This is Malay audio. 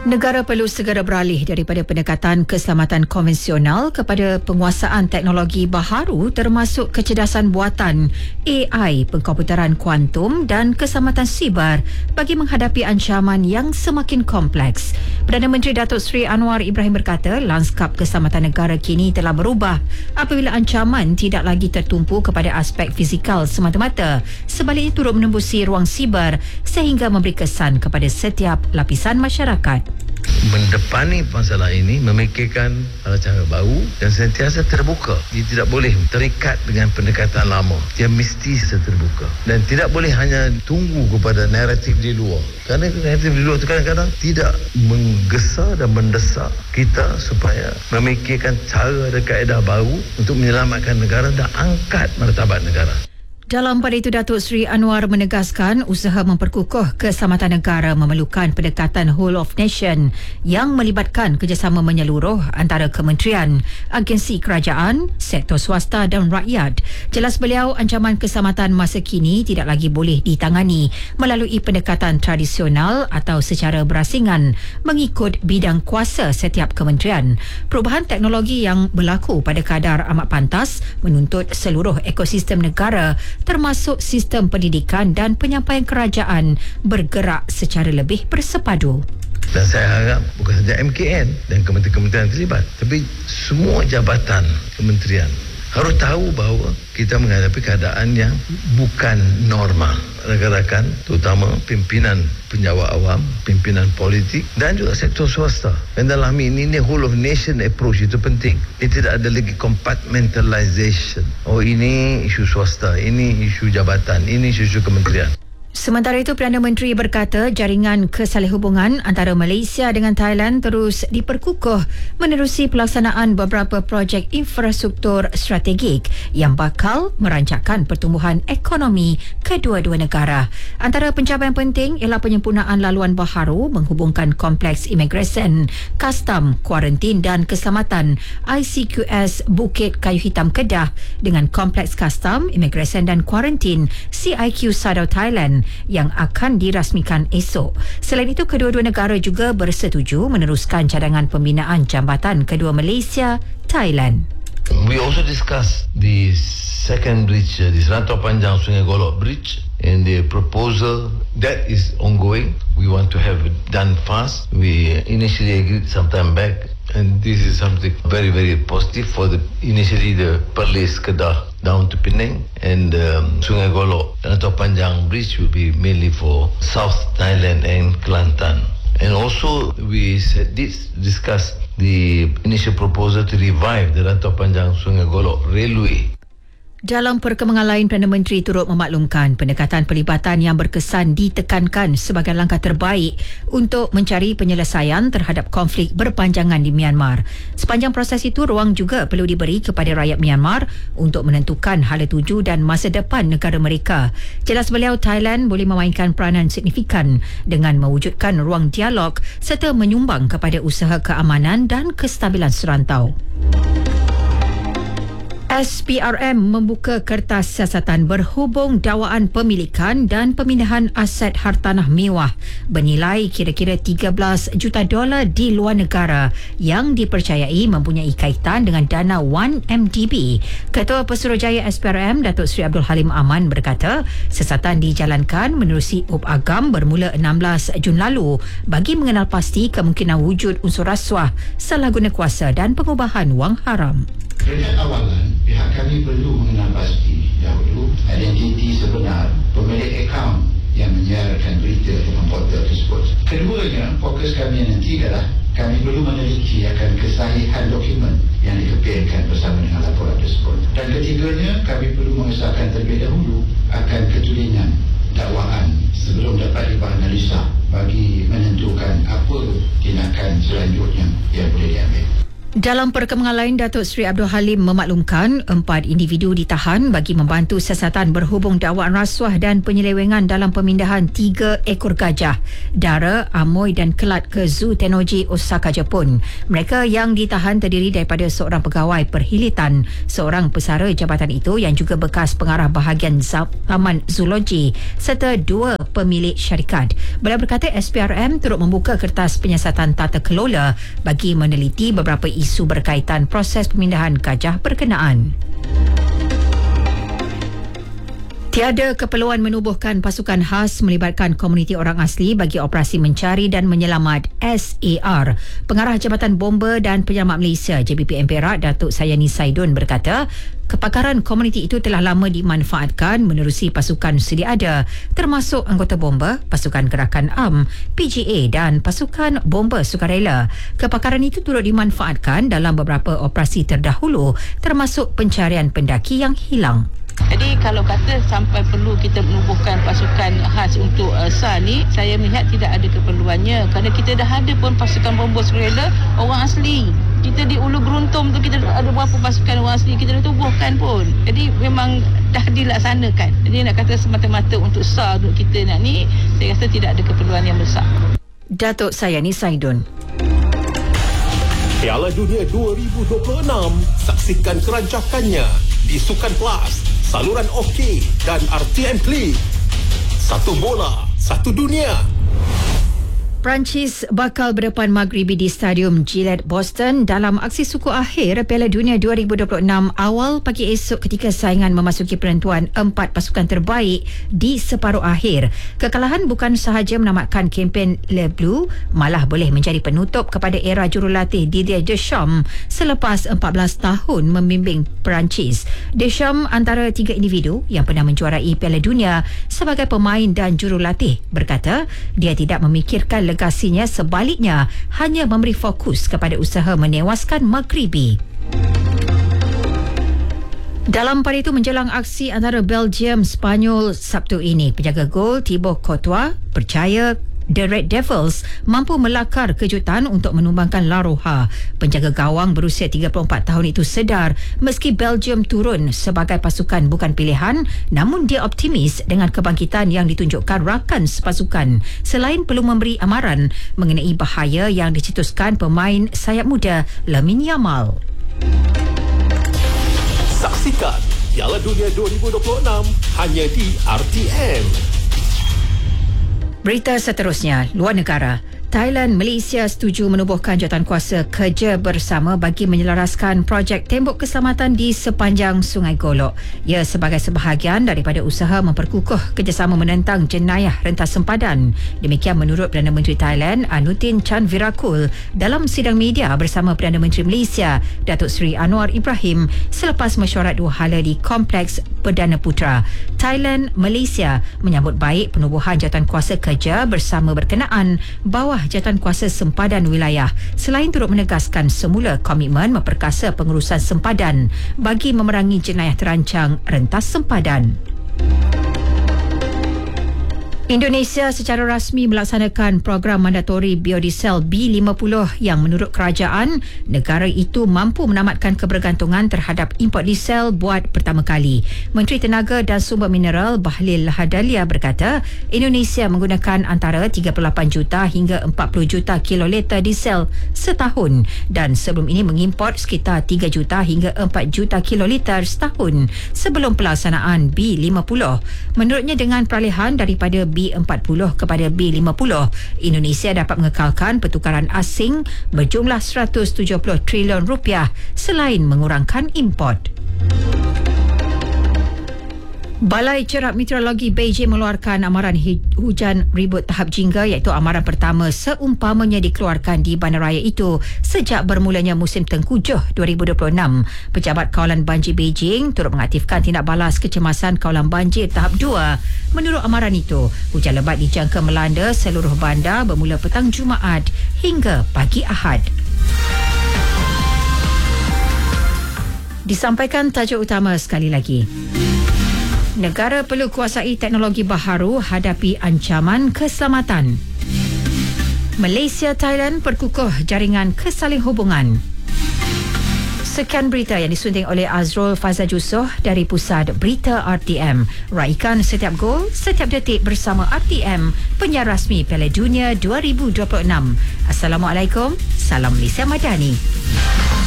Negara perlu segera beralih daripada pendekatan keselamatan konvensional kepada penguasaan teknologi baharu termasuk kecerdasan buatan, AI, pengkomputeran kuantum dan keselamatan siber bagi menghadapi ancaman yang semakin kompleks. Perdana Menteri Datuk Seri Anwar Ibrahim berkata lanskap keselamatan negara kini telah berubah apabila ancaman tidak lagi tertumpu kepada aspek fizikal semata-mata, sebaliknya turut menembusi ruang siber sehingga memberi kesan kepada setiap lapisan masyarakat. Mendepani masalah ini memikirkan cara baru dan sentiasa terbuka. Dia tidak boleh terikat dengan pendekatan lama. Dia mesti terbuka dan tidak boleh hanya tunggu kepada naratif di luar. Kerana naratif di luar itu kadang-kadang tidak menggesa dan mendesak kita supaya memikirkan cara dan kaedah baru untuk menyelamatkan negara dan angkat martabat negara. Dalam pada itu, Datuk Seri Anwar menegaskan usaha memperkukuh keselamatan negara memerlukan pendekatan whole of nation yang melibatkan kerjasama menyeluruh antara kementerian, agensi kerajaan, sektor swasta dan rakyat. Jelas beliau, ancaman keselamatan masa kini tidak lagi boleh ditangani melalui pendekatan tradisional atau secara berasingan mengikut bidang kuasa setiap kementerian. Perubahan teknologi yang berlaku pada kadar amat pantas menuntut seluruh ekosistem negara termasuk sistem pendidikan dan penyampaian kerajaan bergerak secara lebih bersepadu. Dan saya harap bukan saja MKN dan kementerian-kementerian terlibat, tapi semua jabatan kementerian harus tahu bahawa kita menghadapi keadaan yang bukan normal. Rakan-rakan, terutama pimpinan penjawat awam, pimpinan politik dan juga sektor swasta. Dan dalam ini whole of nation approach itu penting. Dia tidak ada lagi compartmentalization. Oh, ini isu swasta, ini isu jabatan, ini isu kementerian. Sementara itu, Perdana Menteri berkata jaringan kesalihhubungan antara Malaysia dengan Thailand terus diperkukuh menerusi pelaksanaan beberapa projek infrastruktur strategik yang bakal merancangkan pertumbuhan ekonomi kedua-dua negara. Antara pencapaian penting ialah penyempurnaan laluan baharu menghubungkan kompleks imigresen, kastam, kuarantin dan keselamatan ICQS Bukit Kayu Hitam Kedah dengan kompleks kastam, imigresen dan kuarantin CIQ Sadao Thailand yang akan dirasmikan esok. Selain itu, kedua-dua negara juga bersetuju meneruskan cadangan pembinaan jambatan kedua Malaysia, Thailand. We also discussed the second bridge, this Rantau Panjang Sungai Golok Bridge, and the proposal that is ongoing. We want to have it done fast. We initially agreed some time back, and this is something very, very positive for initially the Perlis Kedah down to Penang, and Sungai Golok Rantau Panjang Bridge will be mainly for South Thailand and Kelantan. And also we discuss the initial proposal to revive the Rantau Panjang Sungai Golok Railway. Dalam perkembangan lain, Perdana Menteri turut memaklumkan pendekatan pelibatan yang berkesan ditekankan sebagai langkah terbaik untuk mencari penyelesaian terhadap konflik berpanjangan di Myanmar. Sepanjang proses itu, ruang juga perlu diberi kepada rakyat Myanmar untuk menentukan hala tuju dan masa depan negara mereka. Jelas beliau, Thailand boleh memainkan peranan signifikan dengan mewujudkan ruang dialog serta menyumbang kepada usaha keamanan dan kestabilan serantau. SPRM membuka kertas siasatan berhubung dakwaan pemilikan dan pemindahan aset hartanah mewah bernilai kira-kira $13 juta di luar negara yang dipercayai mempunyai kaitan dengan dana 1MDB. Ketua Pesuruhjaya SPRM, Datuk Seri Abdul Halim Aman berkata, siasatan dijalankan menerusi Agam bermula 16 Jun lalu bagi mengenal pasti kemungkinan wujud unsur rasuah, salah guna kuasa dan pengubahan wang haram. Sejak awalan, pihak kami perlu mengenal pasti dahulu identiti sebenar pemilik akaun yang menyiarkan berita dalam portal tersebut. Keduanya, fokus kami nanti adalah kami perlu meneliti akan kesahihan dokumen yang dikepilkan bersama dengan laporan tersebut. Dan ketiganya, kami perlu mengesahkan terlebih dahulu akan ketulinan dakwaan sebelum dapat dianalisa bagi menentukan apa tindakan selanjutnya yang boleh diambil. Dalam perkembangan lain, Datuk Seri Abdul Halim memaklumkan 4 individu ditahan bagi membantu siasatan berhubung dakwaan rasuah dan penyelewengan dalam pemindahan 3 ekor gajah, dara, amoy dan kelat ke Zoo Tennoji, Osaka, Jepun. Mereka yang ditahan terdiri daripada seorang pegawai perhilitan, seorang pesara jabatan itu yang juga bekas pengarah bahagian Taman Zoologi serta 2 pemilik syarikat. Beliau berkata SPRM turut membuka kertas penyiasatan tata kelola bagi meneliti beberapa isu berkaitan proses pemindahan gajah berkenaan. Tiada keperluan menubuhkan pasukan khas melibatkan komuniti orang asli bagi operasi mencari dan menyelamat SAR. Pengarah Jabatan Bomba dan Penyelamat Malaysia JBPM Perak, Datuk Sayani Saidun berkata, kepakaran komuniti itu telah lama dimanfaatkan menerusi pasukan sedia ada, termasuk anggota bomba, pasukan gerakan AM, PGA dan pasukan bomba sukarela. Kepakaran itu turut dimanfaatkan dalam beberapa operasi terdahulu, termasuk pencarian pendaki yang hilang. Jadi kalau kata sampai perlu kita menubuhkan pasukan khas untuk SAR ni, saya melihat tidak ada keperluannya kerana kita dah ada pun pasukan bomba sukarela orang asli. Kita di Ulu Geruntum tu kita ada berapa pasukan orang asli kita dah tubuhkan pun. Jadi memang dah dilaksanakan. Jadi nak kata semata-mata untuk SAR untuk kita nak ni, saya rasa tidak ada keperluan yang besar. Datuk Sayani Saidun. Piala Dunia 2026, saksikan kerancakannya di Sukan Plus, saluran OK dan RTM Klik. Satu bola, satu dunia. Perancis bakal berdepan Maghribi di Stadium Gillette, Boston dalam aksi suku akhir Piala Dunia 2026 awal pagi esok ketika saingan memasuki penentuan 4 pasukan terbaik di separuh akhir. Kekalahan bukan sahaja menamatkan kempen Le Bleu, malah boleh menjadi penutup kepada era jurulatih Didier Deschamps selepas 14 tahun membimbing Perancis. Deschamps antara 3 individu yang pernah menjuarai Piala Dunia sebagai pemain dan jurulatih berkata dia tidak memikirkan legasinya, sebaliknya hanya memberi fokus kepada usaha menewaskan Maghribi. Dalam pada itu menjelang aksi antara Belgium Spanyol Sabtu ini, penjaga gol Thibaut Courtois percaya The Red Devils mampu melakar kejutan untuk menumbangkan La Roja. Penjaga gawang berusia 34 tahun itu sedar meski Belgium turun sebagai pasukan bukan pilihan, namun dia optimis dengan kebangkitan yang ditunjukkan rakan sepasukan selain perlu memberi amaran mengenai bahaya yang dicetuskan pemain sayap muda Lamine Yamal. Saksikan Piala Dunia 2026 hanya di RTM. Berita seterusnya, luar negara. Thailand, Malaysia setuju menubuhkan jawatankuasa kerja bersama bagi menyelaraskan projek tembok keselamatan di sepanjang Sungai Golok. Ia sebagai sebahagian daripada usaha memperkukuh kerjasama menentang jenayah rentas sempadan. Demikian menurut Perdana Menteri Thailand, Anutin Chanvirakul dalam sidang media bersama Perdana Menteri Malaysia, Datuk Seri Anwar Ibrahim selepas mesyuarat 2 hala di Kompleks Perdana Putra. Thailand, Malaysia menyambut baik penubuhan jawatankuasa kerja bersama berkenaan bawah jawatankuasa sempadan wilayah selain turut menegaskan semula komitmen memperkasa pengurusan sempadan bagi memerangi jenayah terancang rentas sempadan. Indonesia secara rasmi melaksanakan program mandatori biodiesel B50 yang menurut kerajaan, negara itu mampu menamatkan kebergantungan terhadap import diesel buat pertama kali. Menteri Tenaga dan Sumber Mineral Bahlil Lahadalia berkata, Indonesia menggunakan antara 38 juta hingga 40 juta kiloliter diesel setahun dan sebelum ini mengimport sekitar 3 juta hingga 4 juta kiloliter setahun sebelum pelaksanaan B50. Menurutnya dengan peralihan daripada B40 kepada B50, Indonesia dapat mengekalkan pertukaran asing berjumlah 170 trilion rupiah selain mengurangkan import. Balai Cerap Meteorologi Beijing mengeluarkan amaran hujan ribut tahap jingga iaitu amaran pertama seumpamanya dikeluarkan di bandaraya itu sejak bermulanya musim tengkujuh 2026. Pejabat Kawalan Banjir Beijing turut mengaktifkan tindak balas kecemasan kawalan banjir tahap 2. Menurut amaran itu, hujan lebat dijangka melanda seluruh bandar bermula petang Jumaat hingga pagi Ahad. Disampaikan tajuk utama sekali lagi. Negara perlu kuasai teknologi baharu hadapi ancaman keselamatan. Malaysia, Thailand perkukuh jaringan kesaling hubungan. Sekian berita yang disunting oleh Azrul Fazal Jusoh dari Pusat Berita RTM. Raikan setiap gol, setiap detik bersama RTM, penyiar rasmi Piala Dunia 2026. Assalamualaikum, salam Malaysia Madani.